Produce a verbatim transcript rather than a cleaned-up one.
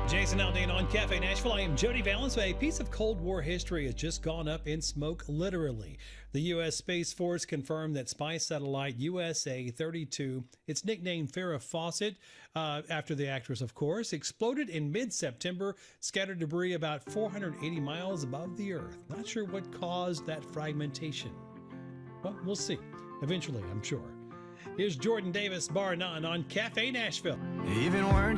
Jason Aldean on Cafe Nashville. I am Jody Valens. A piece of Cold War history has just gone up in smoke, literally. The U S. Space Force confirmed that spy satellite U S A thirty-two, it's nicknamed Farrah Fawcett, uh, after the actress, of course, exploded in mid-September, scattered debris about four hundred eighty miles above the Earth. Not sure what caused that fragmentation. Well, we'll see. Eventually, I'm sure. Here's Jordan Davis, bar none, on Cafe Nashville. Even words